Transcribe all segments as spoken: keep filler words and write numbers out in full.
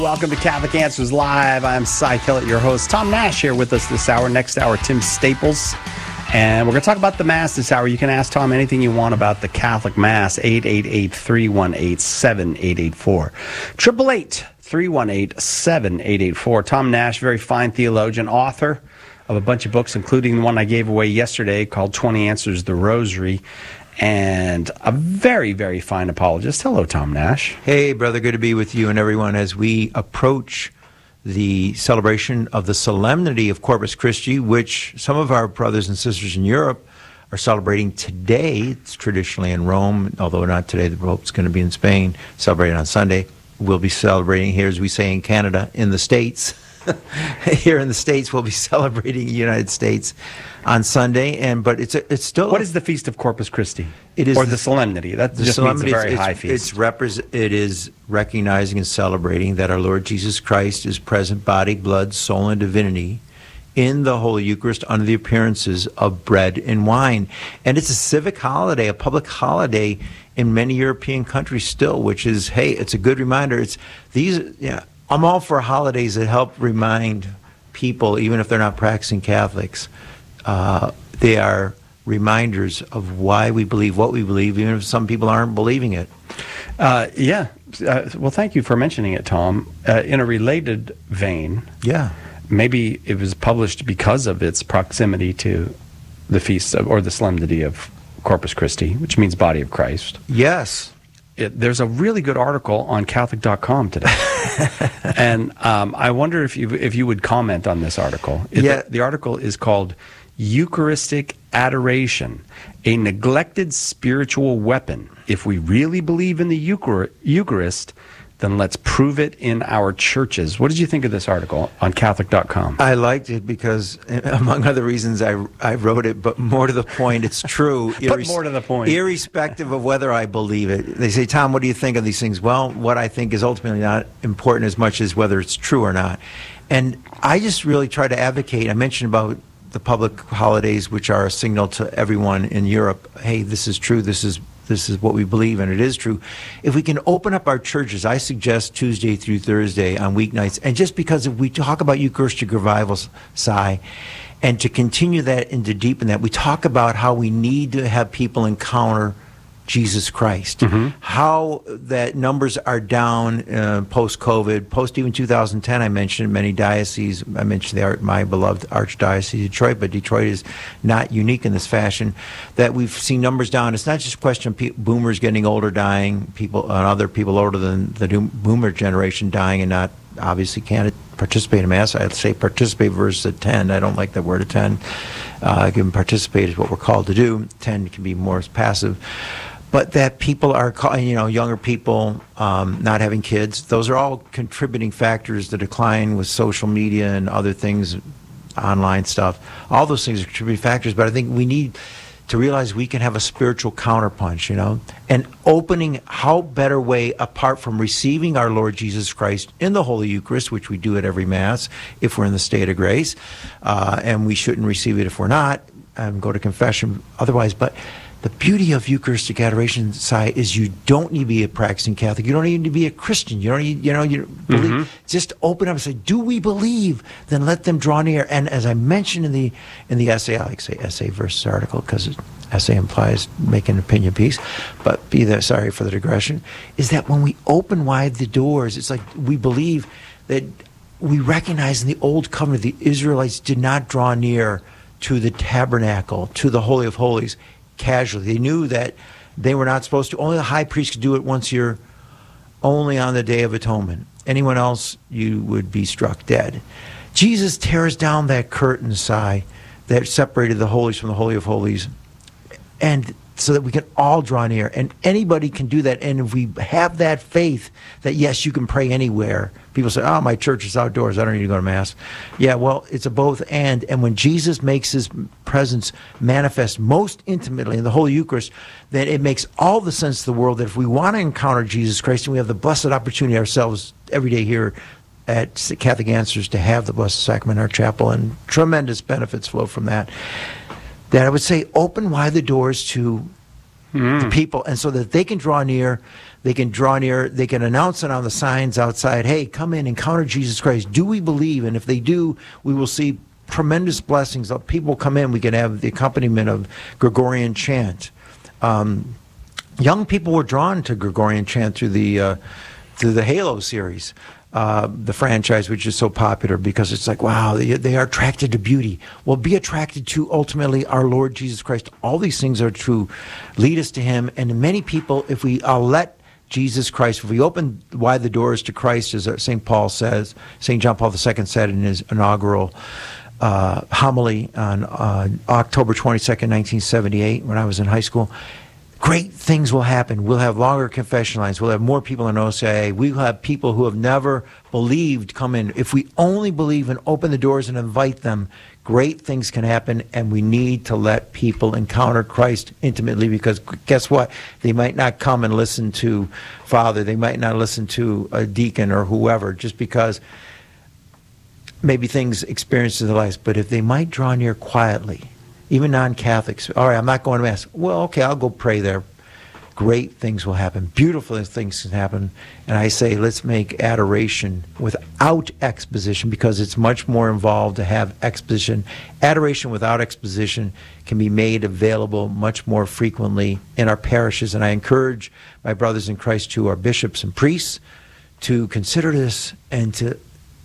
Welcome to Catholic Answers Live. I'm Cy Kellett, your host. Tom Nash here with us this hour. Next hour, Tim Staples. And we're going to talk about the Mass this hour. You can ask Tom anything you want about the Catholic Mass. eight eight eight, three one eight, seven eight eight four. eight eight eight, three one eight, seven eight eight four. Tom Nash, very fine theologian, author of a bunch of books, including the one I gave away yesterday called twenty Answers the Rosary, and a very, very fine apologist. Hello, Tom Nash. Hey, brother, good to be with you and everyone as we approach the celebration of the solemnity of Corpus Christi, which some of our brothers and sisters in Europe are celebrating today. It's traditionally in Rome, although not today. The Pope's going to be in Spain, celebrating on Sunday. We'll be celebrating here, as we say in Canada, in the States. Here in the States, we'll be celebrating the United States on Sunday, and but it's a, it's still. What is the Feast of Corpus Christi? It is or the, the solemnity. That the just solemnity, means a very it's, high it's, feast. It's repres- It is recognizing and celebrating that our Lord Jesus Christ is present, body, blood, soul, and divinity in the Holy Eucharist under the appearances of bread and wine, and it's a civic holiday, a public holiday in many European countries still, which is hey, it's a good reminder. It's these yeah. I'm all for holidays that help remind people, even if they're not practicing Catholics, uh, they are reminders of why we believe what we believe, even if some people aren't believing it. Uh, yeah. Uh, well, thank you for mentioning it, Tom. Uh, in a related vein, yeah, maybe it was published because of its proximity to the feast of, or the solemnity of Corpus Christi, which means body of Christ. Yes. It, there's a really good article on Catholic dot com today, and um, I wonder if you if you would comment on this article. It, yeah. the, the article is called "Eucharistic Adoration: A Neglected Spiritual Weapon. If we really believe in the Euchar- Eucharist, then let's prove it in our churches." What did you think of this article on Catholic dot com? I liked it because, among other reasons, I, I wrote it, but more to the point, it's true. But Irres- more to the point. Irrespective of whether I believe it. They say, Tom, what do you think of these things? Well, what I think is ultimately not important as much as whether it's true or not. And I just really try to advocate. I mentioned about the public holidays, which are a signal to everyone in Europe, hey, this is true, this is This is what we believe, and it is true. If we can open up our churches, I suggest Tuesday through Thursday on weeknights, and just because if we talk about Eucharistic revival, Cy, and to continue that and to deepen that, we talk about how we need to have people encounter Jesus Christ. Mm-hmm. How that numbers are down uh, post-COVID, post even two thousand ten. I mentioned many dioceses. I mentioned the, my beloved Archdiocese of Detroit, but Detroit is not unique in this fashion. That we've seen numbers down. It's not just a question of pe- boomers getting older, dying, people, and other people older than the boomer generation dying and not obviously can't participate in Mass. I'd say participate versus attend. I don't like the word attend. Uh, given participate is what we're called to do. Attend can be more passive. But that people are, you know, younger people um, not having kids, those are all contributing factors. The decline with social media and other things, online stuff, all those things are contributing factors. But I think we need to realize we can have a spiritual counterpunch, you know, and opening how better way apart from receiving our Lord Jesus Christ in the Holy Eucharist, which we do at every Mass if we're in the state of grace, uh, and we shouldn't receive it if we're not, and go to confession otherwise. But the beauty of Eucharistic adoration, Cy, is you don't need to be a practicing Catholic. You don't need to be a Christian. You don't need, you know, you believe. Mm-hmm. Just open up and say, "Do we believe?" Then let them draw near. And as I mentioned in the in the essay, I like to say essay versus article because essay implies making an opinion piece. But be there. Sorry for the digression. Is that when we open wide the doors, it's like we believe that we recognize in the Old Covenant the Israelites did not draw near to the tabernacle, to the Holy of Holies, casually. They knew that they were not supposed to. Only the high priest could do it once a year, only on the Day of Atonement. Anyone else, you would be struck dead. Jesus tears down that curtain, Cy, that separated the holies from the Holy of Holies, and so that we can all draw near. And anybody can do that. And if we have that faith that, yes, you can pray anywhere. People say, oh, my church is outdoors. I don't need to go to Mass. Yeah, well, it's a both and. And when Jesus makes his presence manifest most intimately in the Holy Eucharist, then it makes all the sense of the world that if we want to encounter Jesus Christ, and we have the blessed opportunity ourselves every day here at Catholic Answers to have the Blessed Sacrament in our chapel, and tremendous benefits flow from that, that I would say open wide the doors to mm. the people, and so that they can draw near, They can draw near. They can announce it on the signs outside. Hey, come in, encounter Jesus Christ. Do we believe? And if they do, we will see tremendous blessings. People come in. We can have the accompaniment of Gregorian chant. Um, young people were drawn to Gregorian chant through the uh, through the Halo series. Uh, the franchise, which is so popular, because it's like, wow, they, they are attracted to beauty. Well, be attracted to ultimately our Lord Jesus Christ. All these things are to lead us to him. And many people, if we uh, let Jesus Christ, if we open wide the doors to Christ, as Saint Paul says, Saint John Paul the Second said in his inaugural uh, homily on uh, October twenty-second, nineteen seventy-eight, when I was in high school, great things will happen. We'll have longer confession lines. We'll have more people in O C I A. We'll have people who have never believed come in. If we only believe and open the doors and invite them, great things can happen, and we need to let people encounter Christ intimately, because guess what? They might not come and listen to Father. They might not listen to a deacon or whoever, just because maybe things experienced in their lives. But if they might draw near quietly, even non-Catholics, all right, I'm not going to Mass. Well, okay, I'll go pray there. Great things will happen. Beautiful things can happen. And I say, let's make adoration without exposition, because it's much more involved to have exposition. Adoration without exposition can be made available much more frequently in our parishes. And I encourage my brothers in Christ, who are bishops and priests, to consider this and to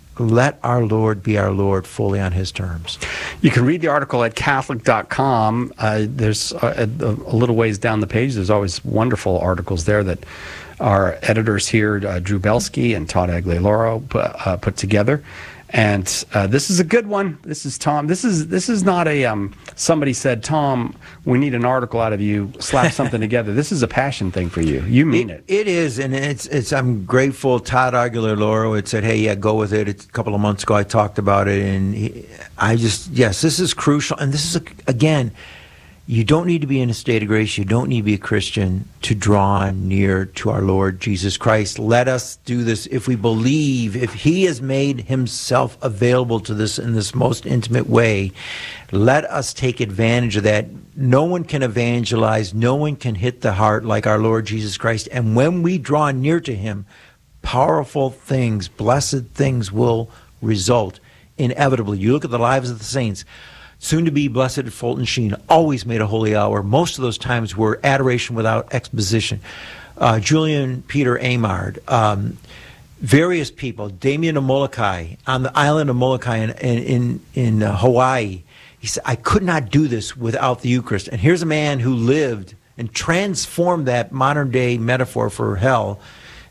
let our Lord be our Lord fully on his terms. You can read the article at Catholic dot com. Uh, there's a, a little ways down the page. There's always wonderful articles there that our editors here, uh, Drew Belsky and Todd Aguilera, put, uh, put together. And uh, this is a good one. This is Tom. This is this is not a um, somebody said, Tom, we need an article out of you. Slap something together. This is a passion thing for you. You mean it. It, it is, and it's it's. I'm grateful. Todd Aguilera had said, "Hey, yeah, go with it." It's a couple of months ago, I talked about it, and he, I just yes, this is crucial. And this is a, again, you don't need to be in a state of grace. You don't need to be a Christian to draw near to our Lord Jesus Christ. Let us do this if we believe, if he has made himself available to this in this most intimate way. Let us take advantage of that. No one can evangelize. No one can hit the heart like our Lord Jesus Christ. And when we draw near to him, powerful things, blessed things will result inevitably. You look at the lives of the saints. Soon to be Blessed Fulton Sheen always made a holy hour. Most of those times were adoration without exposition. Uh, Julian Peter Amard, um, various people, Damien of Molokai, on the island of Molokai in, in, in uh, Hawaii. He said, I could not do this without the Eucharist. And here's a man who lived and transformed that modern day metaphor for hell,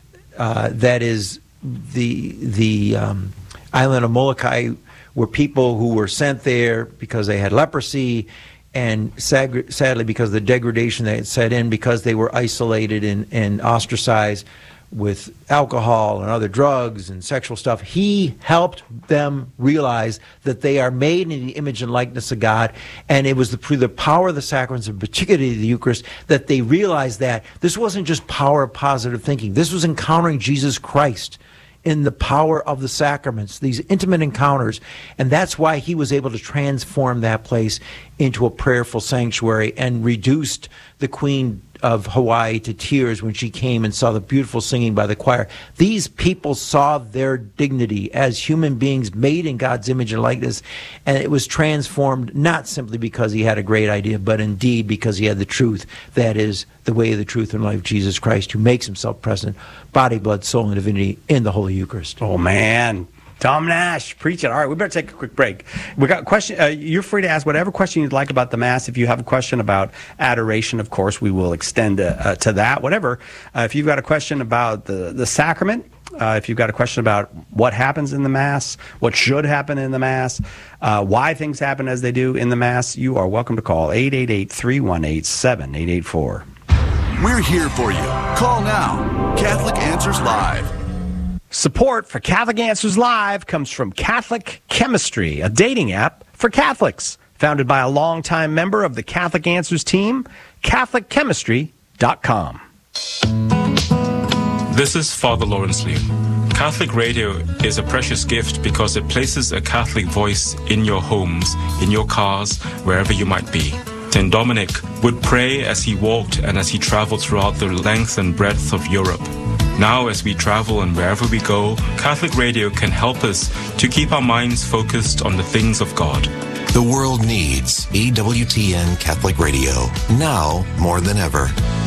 uh, that is the, the um, island of Molokai, were people who were sent there because they had leprosy, and sad, sadly because of the degradation that had set in, because they were isolated and, and ostracized with alcohol and other drugs and sexual stuff. He helped them realize that they are made in the image and likeness of God, and it was the, through the power of the sacraments, and particularly the Eucharist, that they realized that this wasn't just power of positive thinking. This was encountering Jesus Christ in the power of the sacraments, these intimate encounters. And that's why he was able to transform that place into a prayerful sanctuary, and reduced the Queen of Hawaii to tears when she came and saw the beautiful singing by the choir. These people saw their dignity as human beings made in God's image and likeness, and it was transformed not simply because he had a great idea, but indeed because he had the truth, that is the way, the truth, and life, Jesus Christ, who makes himself present, body, blood, soul, and divinity in the Holy Eucharist. Oh, man. Tom Nash, preach it. All right, we better take a quick break. We got a question. Uh, you're free to ask whatever question you'd like about the Mass. If you have a question about adoration, of course, we will extend uh, uh, to that. Whatever. Uh, if you've got a question about the, the sacrament, uh, if you've got a question about what happens in the Mass, what should happen in the Mass, uh, why things happen as they do in the Mass, you are welcome to call eight eight eight, three one eight, seven eight eight four. We're here for you. Call now. Catholic Answers Live. Support for Catholic Answers Live comes from Catholic Chemistry, a dating app for Catholics. Founded by a longtime member of the Catholic Answers team, Catholic Chemistry dot com. This is Father Lawrence Liu. Catholic radio is a precious gift because it places a Catholic voice in your homes, in your cars, wherever you might be. Then Dominic would pray as he walked and as he traveled throughout the length and breadth of Europe. Now, as we travel and wherever we go, Catholic Radio can help us to keep our minds focused on the things of God. The world needs E W T N Catholic Radio, now more than ever.